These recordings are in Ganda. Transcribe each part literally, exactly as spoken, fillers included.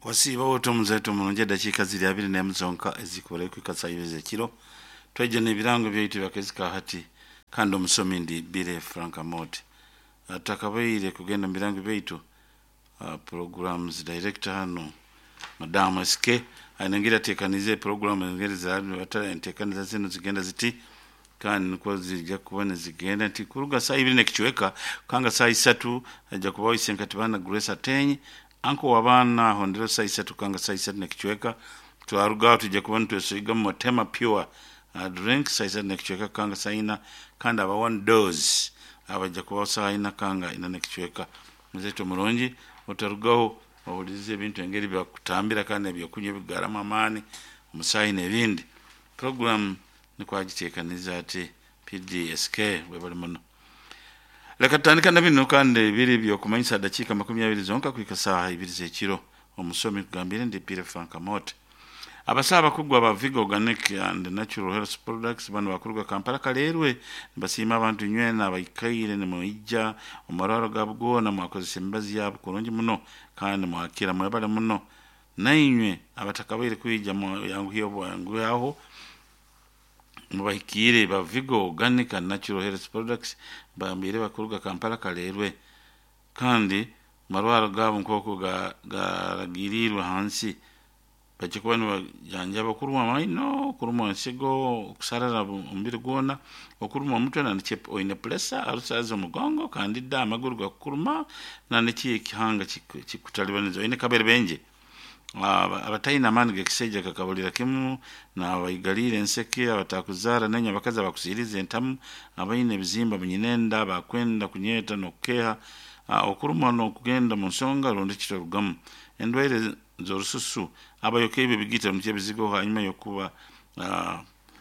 wasiba otomuzeto mulunje dakika ziri abiri n'emuzonka ezikole kwikasayirize kiro tweje n'ebirango byaitu bakezika hati kandi omusomi ndi Bire Frank Amoti atakabaire kugenda mirango byaitu uh, programs director hano Madam S K anangira tekanize program ngereza batara entekaniza zino zigenda ziti kandi niko zijja kubona zigenda nti kuruga saa ibiri nekichweka kanga saa isatu ajja kubawo isenkatibana Grace Atenyi anko wabana hondero saa isatu kanga saa isatu nekichweka twaruga tujja kubona twesiga mu tema pure uh, drink saa isatu nekichweka kanga saa ina kandi aba one dose abajja kubawo saa ina kanga ina nekichweka muzeto mulungi otarugaho obulize ebintu engeri bya kutambira kandi byo kunye bigarama amani omusayi nebindi program nikwagitekaniza ati P D S K webali muno leka tandika nabino kandi biri byo kumanyisa dakika makumi abiri zonka kwika saa ibiri zekiro omusomi kugambire ndi Bire Frank Amoti abasaba kugwa ba Vigo Organic and Natural Health Products bano bakuruga Kampala kalerwe basima abantu nywena abayikaire ne muijja omararo gabwo na mwakozese mbazi yabo kurungi muno kandi mwakira mwebale muno nainywe abatakabaire kwijja mu yangu hiyo bwangu yaho mubahikire ba Vigo Organic and Natural Health Products bambire bakuruga Kampala kalerwe kandi marwaro gabo nkoko ga garagirirwa hansi bachikwana janjaba kuruma maino kuruma nsigo kusarara umbiri gona okuruma mutwe na chep oine pressure arusazo mugongo kandi da amaguru ga kuruma na neki kihanga chikutalibanizo ine kabere benje abataina mani gekiseja kakabulira kimu na abayigalire nseke abatakuzara nenya bakaza bakusirize entamu abaine bizimba binyinenda bakwenda kunyeta nokeha okuruma no kugenda mu nsonga rondi kitarugamu endwere zorususu abayokebe bigita mu kyebizigo hanyuma yokuba uh,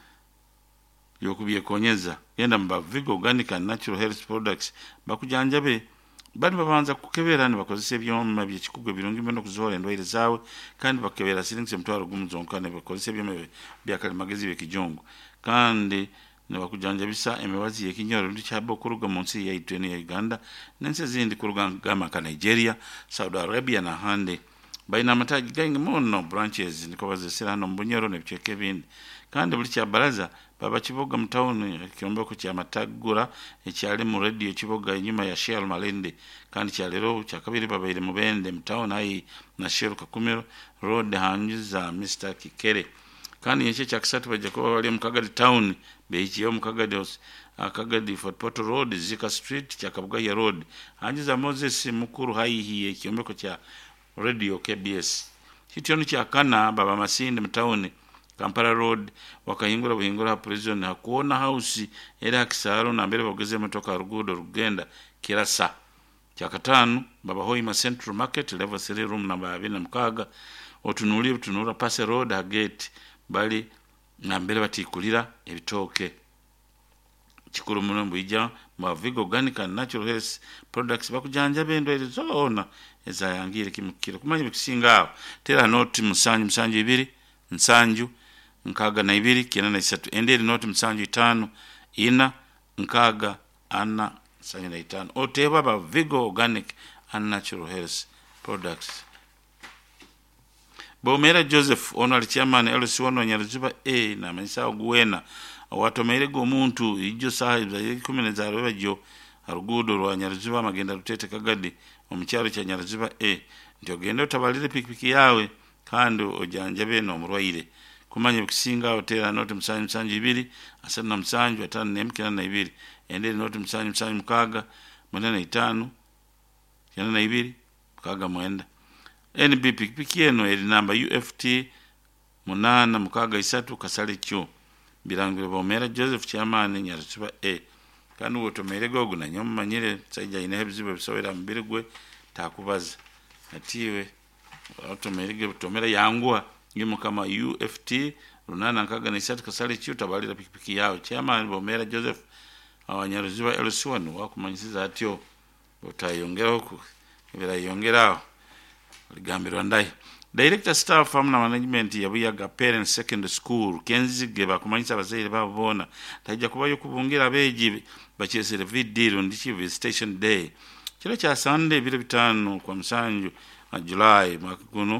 yokubiye konyeza yenda mba Vigo Organic and Natural Health Products bakujanjabe bali babanza kukeberana bakozese byoma by'ekikugwe birungi mbeno kuzola endwaire zawe kandi bakebera sirinze mtwaro gumzonkane bakozese byoma byakali magezi bekijongo kandi ne bakujanjabisa emewazi yekinyoro ndichabo kuruga munsi ya itweni ya Uganda nense zindi kuruga gama ka Nigeria, Saudi Arabia na hande baina mataji gangi mono branches niko bazesera hano mbunyoro ne bicheke bindi kandi buli kya baraza baba kiboga mtawuni kyombeko kya matagura ekyali mu radio kiboga inyuma ya Shell Malende kandi kyalero kyakabiri baba ile mubende mtawuni ayi na Shell Kakumiro road hanjiza Mister Kikere kandi yeche kyakisatu baje ko bali mu Kagadi town beyiyo mu Kagadi akagadi Fort Portal Road Zika Street kyakabuga ya road hanjiza Moses mukuru hayi hiye kyombeko kya radio K B S hitioni cha kana baba masinde mtaoni Kampala Road wakayingura buhingura prison hakuona house era kisaro na mbere bageze motoka rugudo rugenda kirasa cha katanu baba Hoima Central Market level three room namba abiri mukaga otunuli butunura Passe Road ha gate bali na mbere batikulira ebitoke chikuru muno mbija ma Vigo Organic and Natural Health Products bakujanja bendo elizona ezayangire kimukira kumanye bikisinga tera noti musanju musanju ibiri nsanju nkaga na ibiri kina na isatu enderi noti musanju itano ina nkaga ana sanju na itano oteba ba Vigo Organic and Natural Health Products Bomera Joseph ono ali chairman L C one Nyaruziba A na Mensa Ogwena watomere go muntu ijo sahiba kumi za rwejo arugudo rwa Nyaruziba magenda rutete Kagadi omukyaro kya Nyaruziba A ndio genda tabalire pikipiki yawe kandi ojanjabe no murwaire kumanye bukisinga hotela noti musanju musanju ibiri asana na musanju atano nemkina na ibiri endele noti musanju musanju mukaga munana itano yana na ibiri mukaga mwenda N B pikipiki eno eri namba U F T munana mukaga isatu kasale kyo birangire Bomera Joseph chairman Nyaruziba A kandi wotomere gogo na nyoma manyire sajja ine hebizibe bisowera mbirigwe takubaza atiwe otomere tomera yangwa ngimo kama U F T runana nkaga na isatu kasale kyo tabalira pikipiki yao chairman Bomera Joseph Nyaruziba L C one wakumanyisiza atyo otayongera huko ibira yongera ligambirwa ndai Director staff famna management ya Buyaga Parent Secondary School Kenzige bakumanyisa abazaire babona tajja kubayo kubungira beji bachesere video ndichi visitation day kilo cha Sunday biro bitano kwa msanju July mwaka kuno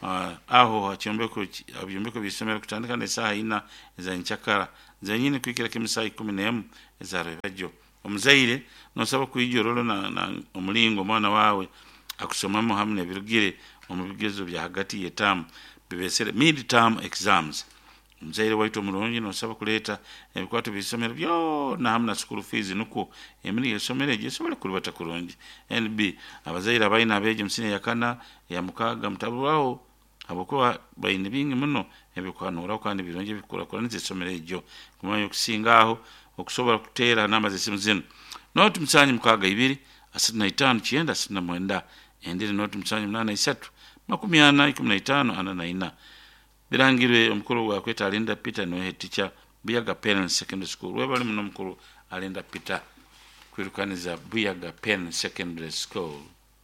uh, aho hakyombeko abyombeko bisomero kutandika ne saa ina za nchakara zenyine kwikira kimisa ikumi n'emu ezarabajjo omuzaire nosaba kuyijorolo na, na omulingo mwana wawe akusomamo hamwe nebirugire omubigezo bya hagati yetamu bibesere mid term exams omuzaire waito omulungi nosaba kuleta ebikwato bisomero byo na hamna school fees nuko emini yesomero yesobole kulibata kurungi N B abazaire abayina abeje musine yakana ya mukaga mutabulawo abokuba bayine bingi muno ebikwanura kandi birungi bikura kora nizisomero ejo kumayo kusingaho okusobola kutera namba zesimu zino noti musanyi mukaga ibiri asatu na itano chienda asatu na mwenda endele noti musanyi munana isatu makumi ana ikumi na itano ana na ina birangirwe omukuru wa kweta alinda Peter no teacher Buyaga Parents Secondary School webali muno mukuru alinda Peter kwirukaniza Buyaga Parents Secondary School.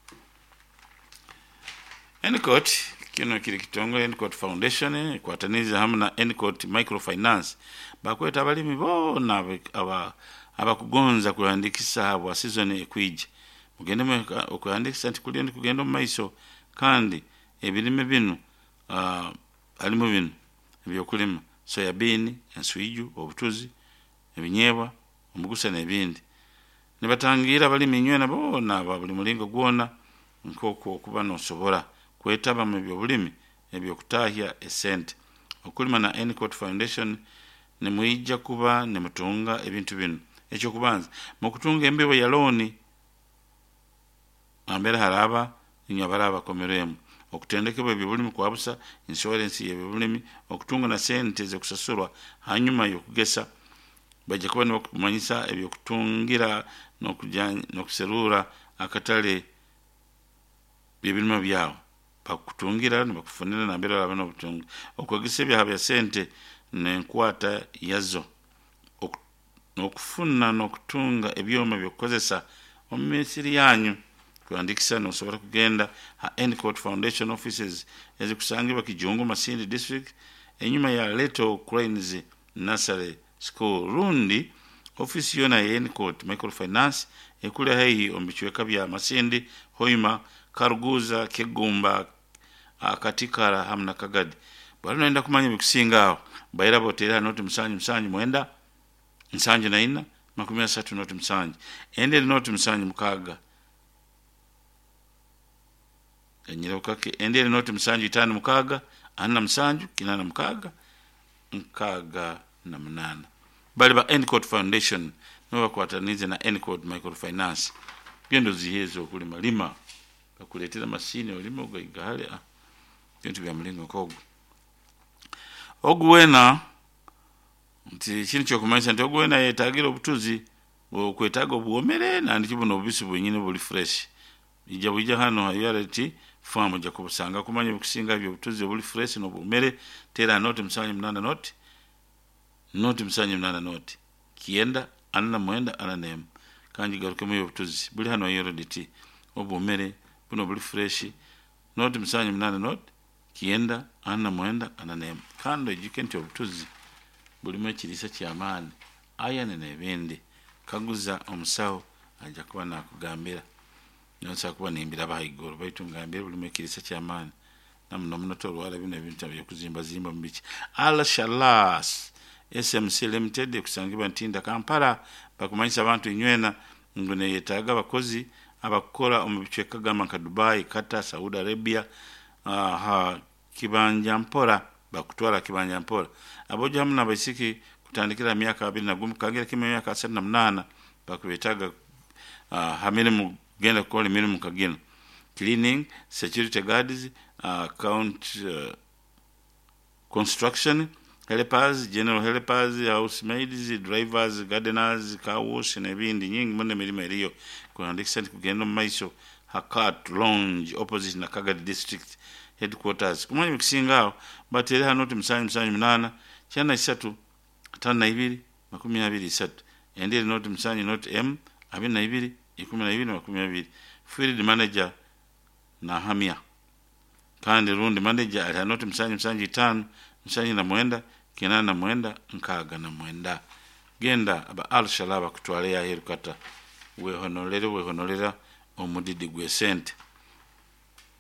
Endcourt kino kiri kitongo Endcourt Foundation kwataniza hamna Endcourt Microfinance bakweta abalimi bona aba abakugonza kuandikisa abo season ekwije mugende mwe okuandikisa ntikugenda kugenda mu maiso kandi ebirime bino uh, alimu bino ebyokulima soyabini enswiju obutuzi ebinyebwa omugusa n'ebindi nibatangira abalimi nywena bona babuli mulingo gwona nkoko okuba nosobola kwetaba mu byobulimi ebyokutahya esente okulima na Endcourt Foundation ne muijja kuba ne mutunga ebintu bino ekyo kubanza mu kutunga embewo ya loani ambera haraba inyo baraba komeremu okutendekebwa ebyobulimi kwabusa insurance y'ebyobulimi okutunga na sente ze kusasurwa hanyuma yokugesa baje kuba nokumanyisa ebyokutungira nokujanya nokuserura akatale byebulimi byawo bakutungira bakufunira na mbera abana obutunga okwegesa bya sente nenkwata yazo okufuna nokutunga ebyoma byokozesa omumesiri yanyu kuandikisa no sobora kugenda ha Endcourt Foundation offices ezikusangibwa Kijungu Masindi district enyuma ya Leto Cranes Nursery School rundi office yona ya Endcourt Microfinance ekule hayi ombichweka bya Masindi Hoima Karuguza Kegumba akatikara hamna Kagadi bali naenda kumanya bikusingaho bayira botera noti musanyi musanyi mwenda musanyi na ina makumi asatu noti musanyi ende noti musanyi mukaga enyira ukake ende noti musanyi itano mukaga ana musanju kinana mukaga mukaga na munana bali ba Endcourt Foundation no bakwatanize na Endcourt Microfinance gendo zihezo kulima lima bakuletera masini olima ugahale ah bintu bya mulingo kogo ogwena nti kino kyokumanyisa nti ogwena yetagira obutuzi okwetaga obuwomere nandi kibuno obubisi bwenyine buli fresh ija bujja hano hayareti farm ja kubusanga kumanya okusinga byo obutuzi buli fresh no bumere tera noti musanyi munana noti noti musanyi munana noti kienda anna mwenda ananem kanji garuke mu obutuzi buli hano hayareti obumere buno buli fresh noti musanyi munana noti kienda anna mwenda ananem kando jikenti obutuzi buli mu kirisa kyamani ayane nebindi kaguza omusawo aja kuba nakugambira nonsa kuba nimbira bahigoro baitungambira buli mu kirisa kyamani namno mnoto lwala bino ebintu byo kuzimba zimba mbichi Al Shalas S M C Limited kusangibwa ntinda Kampala bakumanyisa abantu inywena ngone yetaga bakozi abakora omubicheka gama ka Dubai Qatar Saudi Arabia uh, ha kibanja mpora bakutwala kibanja mpora abojo hamna baisiki kutandikira miaka abiri na gumu kagira kimwe miaka asatu na munana bakubetaga uh, hamene mu genda kole minimum kagina cleaning security guards uh, account uh, construction helpers general helpers housemaids drivers gardeners car wash nebindi nyingi mune milimo eriyo kuandikisa kugenda mu maiso Hakat Lounge opposite na Kagadi district headquarters kumanya mkisingao batere hanoti musanyi musanyi munana cyana isatu atanu na ibiri makumi abiri isatu endele noti musanyi noti M abiri na ibiri ikumi na ibiri makumi abiri field manager na hamia kandi rundi manager ali hanoti musanyi musanyi itanu musanyi na mwenda kinana na mwenda nkaga na mwenda genda aba Al Shalaba kutwale ya herukata we honorere we honorera omudidi gwe sente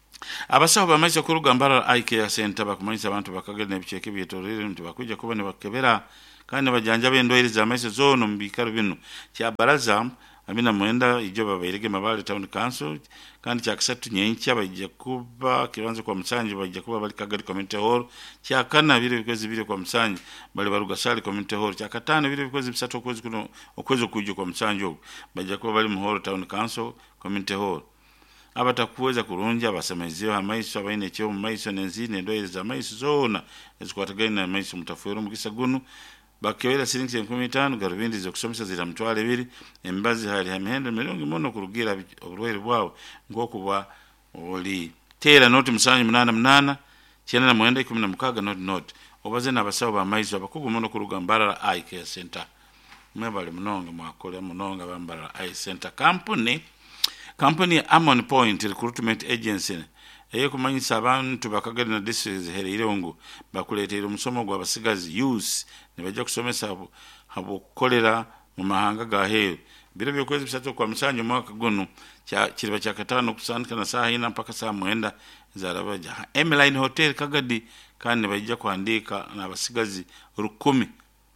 abasawo bamaiso ku Lugambala Eye Care Center bakumanyisa abantu bakagenda ebiceeke byetolere nti bakujja kuba ne bakebera kandi bajanjaba endwaire z'amaiso zono mu bikalo bino kya baraza abina mwenda ijo babairege Mabale Town Council kandi kya kasatu nyenkya bajja kuba kibanze kwa Musanje bajja kuba bali Kagali Community Hall kya kana bire bikozi bire kwa Musanje bali Barugasali Community Hall kya katano bire bikozi bisatu okwezi kuno okwezi kujja kwa Musanje ogwo bajja kuba bali mu Hall Town Council Community Hall abatakuweza kurunja basemezio amaiso abaine cyo mu maiso nenzine endwaire za maiso zona ezikwatagana na maiso mutafuero mukisa gunu bakewera siringi enkumi itaano garubindi zo kusomesa zira mutwale ebiri embazi hali hamendo milongo mono kurugira obulwaire bwawe ngokubwa oli tera noti musanyu munana munana kyenda na mwenda ikumi na mukaga not not obaze nabasawo ba maizo abakugu mono ku Lugambala Eye Care Center mwebale munonga mwakola munonga bambala Eye Center company company Amon Point Recruitment Agency eyo kumanyisa abantu bakagenda na districts hereirongo bakuleetera omusomo gwa basigazi youth ne bajja kusomesa abo abo kolera mu mahanga ga heyo biro byokwezi bisatu kwa Musanju mwaka guno kya kiriba kya katano kusandika na saa ina mpaka saa mwenda zarabaja Emeline Hotel Kagadi kandi bajja kuandika na basigazi rukumi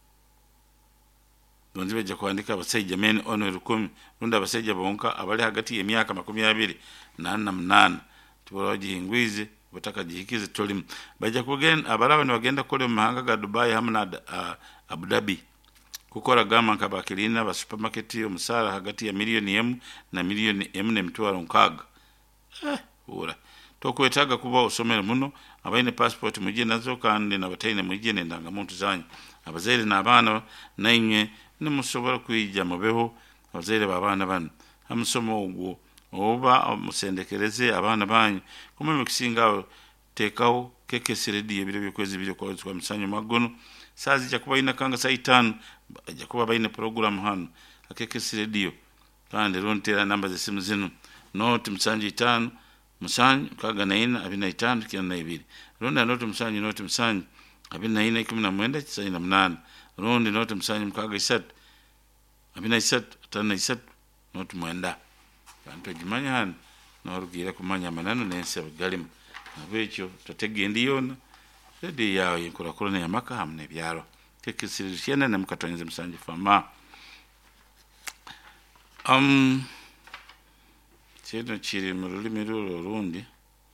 donzi bajja kuandika abasajja men ono rukumi runda abasajja bonka abali hagati y'emyaka makumi abiri na munana tubaraji ingwize bataka jihikize tolim bajja kugenda abarawe ne bagenda kole mu mahanga ga Dubai hamwe na uh, Abu Dhabi kukora gama nkabakirina ba supermarket omusara hagati ya milioni emu na milioni emu ne mitwaro nkaga eh ura tokwetaga kuba osomera muno abaine passport mujye nazo kandi nabataine mujye nendanga muntu zanyu abazaire n'abana nainye nimusobora kwijja mubeho abazaire babana bano amusomo ogwo oba omusendekereze abana banyu kumwe mukisinga tekaho keke radio biro byokwezi biro kwa kwa Musanju magono sazi ja kuba ina kanga saa itano ja kuba baina program hano akeke radio kandi rontera namba za simu zinu note Musanju itano Musanju kaga na ina abina itano kina na ibiri ronda note Musanju note Musanju abina ina ikumi na mwenda tisa ina mnana ronda note Musanju mkaga isatu abina isatu tana isatu note mwenda kanto jimanya hano narugira kumanya manano nense bugalimu abekyo tategendi yona redi yawo yinkura kurone yamaka hamne byaro tekisirishena ne mukatonyeze Musanju fama um cyeno kiri mu rulimi rundi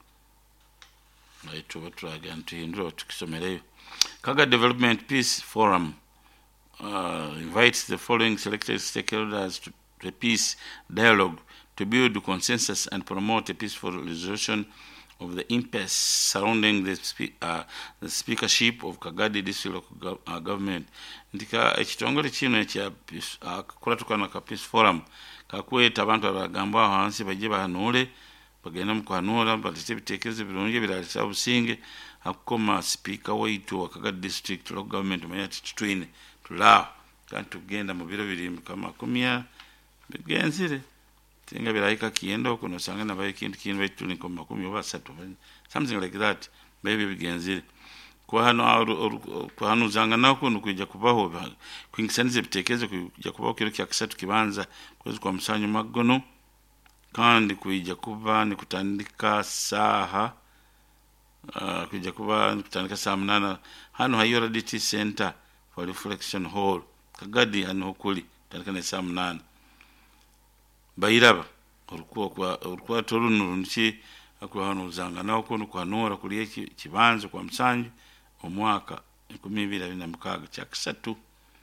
naito baturaga ntindro tukisomereyo Kaga Development Peace Forum uh, invites the following selected stakeholders to a peace dialogue to build consensus and promote a peaceful resolution of the impasse surrounding the, spe uh, the speakership of Kagadi district gov uh, government. Ndika ekitongole kino ekya uh, kulatukana ka peace forum kakweta abantu abagamba hansi bajye bahanule bagenda mu kuhanula batete bitekerezo birungi biralisa obusinge akoma speaker waitu wa Kagadi district local government mayati kitwine tula kandi tugenda mu biro biri kama kumya bigenzire tinga biraika kiendo kuno sanga na baye kintu kintu baitu ni koma kumi oba satu something like that maybe bigenzire kwa hano kwa hano zanga nako nukujya kubaho kwingisanize bitekerezo kujya kubaho kiro kya kisatu kibanza kwezi kwa Musanju magono kandi kujya kuba ni kutandika saha uh, kujya kuba ni kutandika saa munana hano hayora D T Center for Reflection Hall Kagadi hano kuli tandika na saa munana bayiraba urukwa kwa urukwa torunu nchi akwa hano zanga nako kwa nora kuli kibanza kwa Musanju omwaka ikumi bibiri na mukaga kya kisatu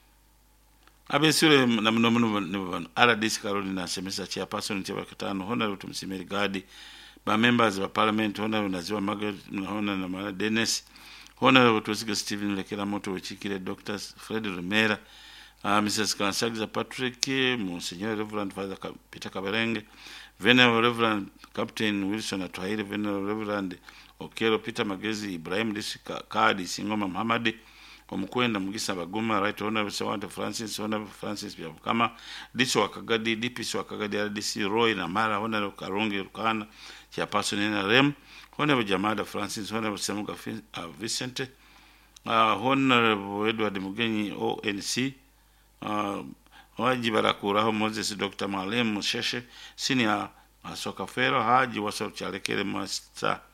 abesure na muno muno R D C Carolina semesa cha person cha bakatano hona rutumsimeri gadi ba members ba parliament hona naziwa Margaret hona na mara Dennis hona rutusiga Steven Lekera moto wechikire Doctor Fred Romera uh, Missus Kansagiza Patrick Monsignor Reverend Father Peter Kaberenge Venerable Reverend Captain Wilson Atwaire Venerable Reverend Okero Peter Magezi Ibrahim Disika Kadi Singoma Muhammad omukwenda mugisa bagoma right honorable Sawante Francis honorable Francis Byabukama diso wakagadi D P C wakagadi R D C Roy na Mara honorable Karonge Rukana cha person na Rem honorable Jamada Francis honorable Semuga uh, Vincent uh, honorable Edward Mugenyi O N C uh, Haji Barakuraho Moses Doctor Malem Musheshe senior uh, Soka Fero Haji Waso Chalekere Master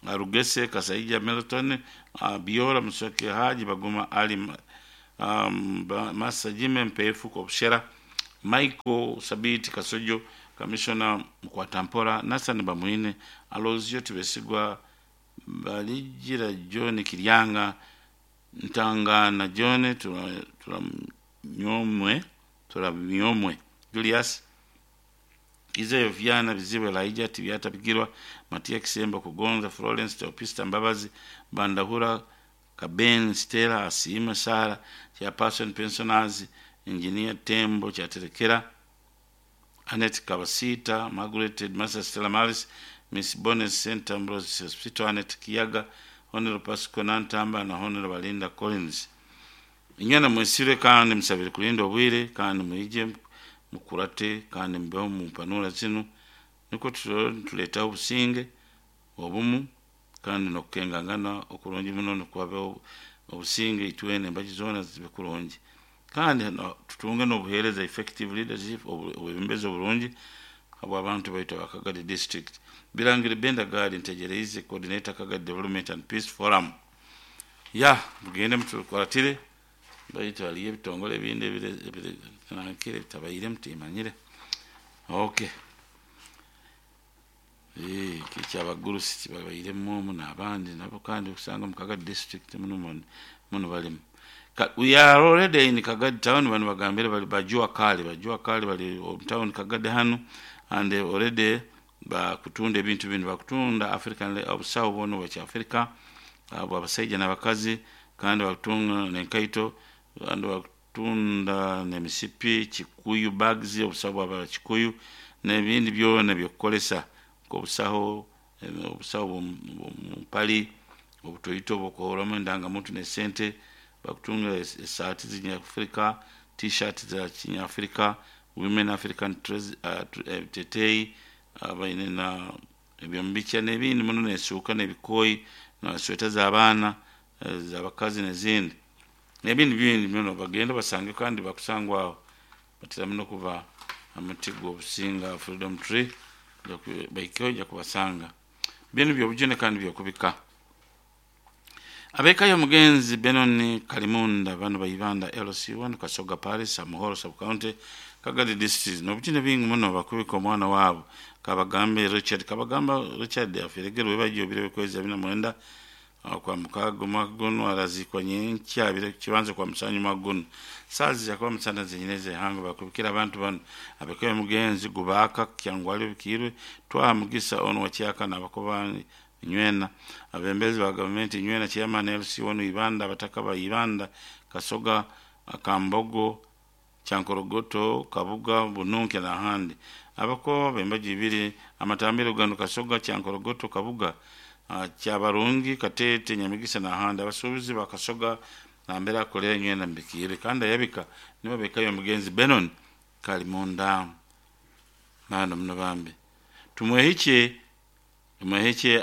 Rugese Kasaija Melton Biora Musoke Haji Baguma Ali um, Masa Jime Mpefu Kopshera Michael Sabiti Kasojo Commissioner kwa Tampora Nasani Bamuine Alozio Tibesigwa Balijira John Kiryanga Ntanga na John Tura Nyomwe Tura Nyomwe Julius Ize Viana Biziwe Laija Tibiata Bigirwa Matia Kisemba Kugonza Florence Teopista Mbabazi Bandahura Kaben Stella Asima Sara Chairperson Pensioners Engineer Tembo Chaterekera Annette Kabasita Margaret Master Stella Maris Miss Bones Saint Ambrose Hospital Annette Kiyaga Honorable Pasco Nantamba na Honorable Linda Collins Inyana mwesire kandi msabiri kulinda obwire kandi muije mukurate kandi mbeho mumpanura zinu niko tuleta obusinge obumu kandi nokengangana okulonji munono kwabe obusinge itwene mbakizona zibekulonji kandi tutunge nobuhereza effective leadership obwembezo bulungi abo abantu baita bakagadi district Birangire Benda Gadi Ntegereze coordinator Kagadi Development and Peace Forum ya bugende mtukoratire baita aliye bitongole binde bire nakire tabayire mtimanyire okay eh kicyabaguru siti babayire mu nabandi nabo kandi usanga mu Kagadi district muno muno balimu we are already in Kagadi town banu bagambire bali bajua kali bajua kali bali town Kagadi hanu and already ba kutunda ebintu bino bakutunda African obusawo bono wa Africa abo abasajja nabakazi kandi bakutunga nenkaito and bakutunda nemisipi Kikuyu bags obusawo aba Kikuyu nebindi byona byokolesa ko obusawo obusawo mpali obutoyito bokoramo ndanga muntu ne sente bakutunga esati zinya Africa t-shirt za Chinya Africa Women African uh, tetei abaine na ebyombicha nebindi muno nesuka nebikoyi na sweta za abana za bakazi nezindi nebindi bindi muno bagenda basange kandi bakusangwa batira muno kuva amatigo obusinga Freedom Tree baikoja kubasanga bintu byobujene kandi byokubika Abeka ya mugenzi Benoni Kalimunda bano bayibanda L C one Kasoga Paris Amuhoro sub county Kagadi district no bujine bingi muno bakubika omwana wabo Kabagambe Richard Kabagamba Richard afiregerwe bagiye bire kweza bina mwenda kwa mukago magono arazikwa nyenki abire kibanza kwa musanyu magono sazi yakwa mutanda zenyineze hango bakubikira abantu bano abeka ya mugenzi gubaka kyangwali bikirwe twa mugisa ono wakyaka nabakobani nywena abembezi ba government nywena chairman L C one ibanda bataka ba ibanda Kasoga Akambogo Chankorogoto Kabuga Bununke na handi abako bembaji ibiri amatambiro gano Kasoga Chankorogoto Kabuga uh, Chabarungi Katete Nyamigisa na handi abasubizi ba Kasoga na mbera kole nywena mbikire kandi yabika niba bekayo mugenzi Benon Kalimonda nano mnobambe tumwehiche Tumwehiche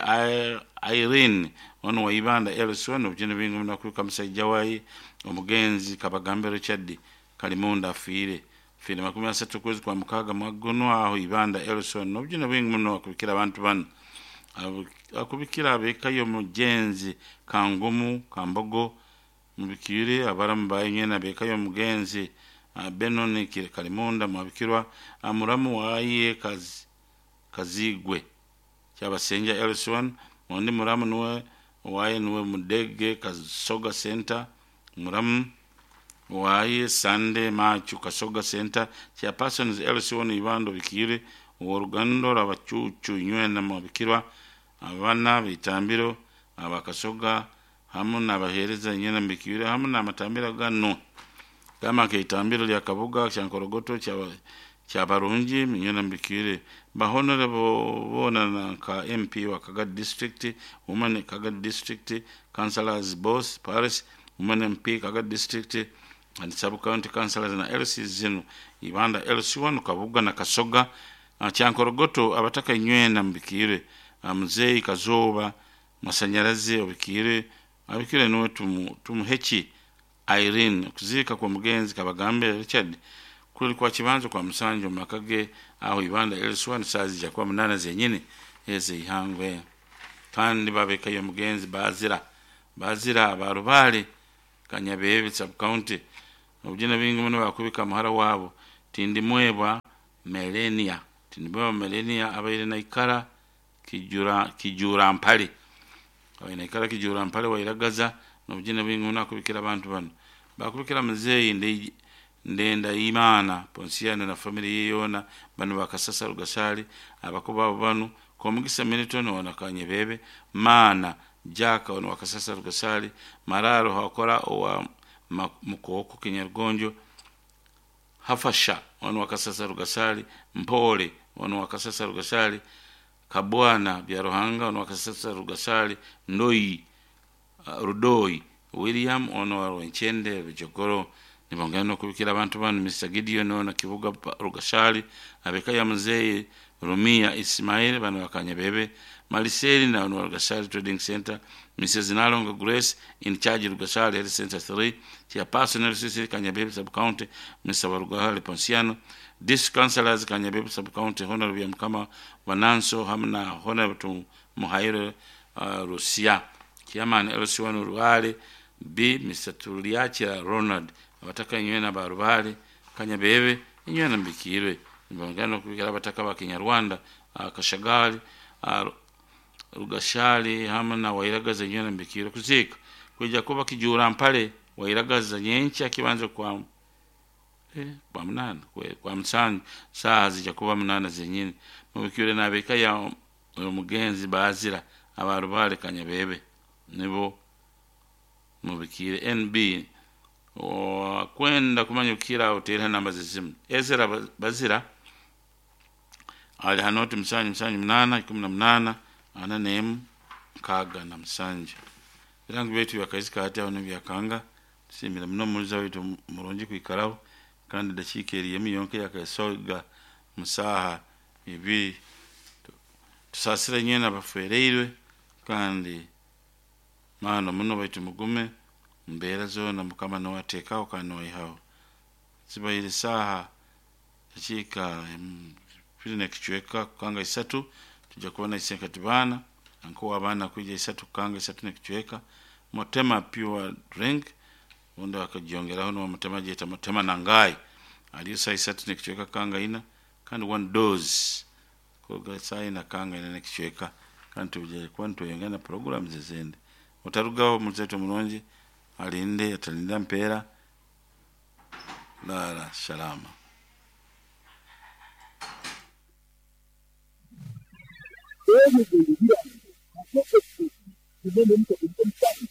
Irene ono wa ibanda L C one ubjene bingu mnakuka msaijawahi omugenzi Kabagambe Richard Kalimunda afire fire makumi asatu kwezi kwa mukaga magono aho ibanda L C one ubjene bingu mno akubikira abantu bano akubikira abekayo mugenzi Kangumu Kambogo mubikire abarambaye nyena bekayo mugenzi Benoni Kalimunda mabikirwa amuramu waye kazi kazigwe Chabasenja L C one Mondi muramu nuwe waye nuwe Mudege Kasoga Center muramu waye Sunday Machu Kasoga Center Chairpersons L C one ibando bikire urugando rabacucu nywena mabikirwa abana bitambiro abakasoga hamwe nabahereza nyena mbikire hamwe namatambira gano kama keitambiro lya Kabuga Chankorogoto cya Chabarungi nyena mbikire ba honorable bona na ka M P wa Kagadi district woman Kagadi district councillors boss Paris woman M P Kagadi district and sub county councillors na L C zinu ibanda L C one Kabuga na Kasoga Chankorogoto abataka nywena mbikire mzee Kazoba masanyarazi obikire abikire no tumu tumuhechi Irene kuzika kwa mugenzi Kabagambe Richard kuli kwa kibanzo kwa musanjo makage aho ibanda L C one sazi ya kwa munana zenyine eze ihangwe kandi babekayo mugenzi bazira bazira abarubale Kanyabebe sub county obujina bingi muno bakubika muhara wabo tindi mwebwa Melania tindi mwebwa Melania abaire na ikara kijura kijura mpale abaire ikara kijura mpale wairagaza obujina bingi muno akubikira abantu bano bakubikira muzeyi ndi ndenda imana ponsiana na family yona bano bakasasa rugasali abakuba bano komugisa Milton wana Kanyabebe mana jaka wana wakasasa rugasali mararo hakora owa mukoko Kinyargonjo hafasha wana wakasasa rugasali mpole wana wakasasa rugasali kabwana bya Ruhanga wana wakasasa rugasali ndoi uh, rudoi William wana wawenchende bijogoro nibongano kubikira abantu bano Mister Gideon wana kibuga rugasali abeka ya mzee Rumia Ismail bano Wakanyabebe Maliseli na wana Rugasali Trading Center Missus Nalonga Grace in charge Rugasali Health Center three tia personal sisi Kanyabebe sub county Mister Warugali Ponsiano District Councilors Kanyabebe sub county Honorable Mkama Wananso hamna Honorable Muhairo uh, Rusia Kiamani L C one Rugali B Mister Tuliachira Ronald abataka nywena barubali Kanyabebe nywena mbikirwe mbangano kubikira bataka ba Kinyarwanda Kashagali Rugashali hamna wairagaza nywena mbikirwe kuzika kuja kuba kijura mpale wairagaza nyenchi akibanza kwa eh kwa mnana kwa, kwa msanyi saa zija kuba mnana zenyine mubikire nabeka ya mugenzi bazira abarubale Kanyabebe nibo mubikire N B o kwenda kumanyukira hotel namba zizimu Ezra bazira ali hanoti msanyi msanyi mnana kumi na mnana ana name kaga na msanje birangu betu yakazika hata ono byakanga simira mno muliza wetu muronji kwikaraho kandi dachikeri yemi yonke yakasoga musaha ibi tusasira nyena bafereirwe kandi mano muno baitu mugume mbera zona mukama no watekao kano ihao sibaire saha chika fili kichweka kanga isatu tujja kubona isenka tibana anko abana kuje isatu kanga isatu nekichweka motema pure drink onda akajiongera hono motema jeta motema nangai aliyo sai isatu nekichweka kanga ina kandi one dose koga sai na kanga ina nekichweka kandi tuje kwanto yengana program zezende otarugao muzeto mulonje alinde atalinda mpera la la salama Ele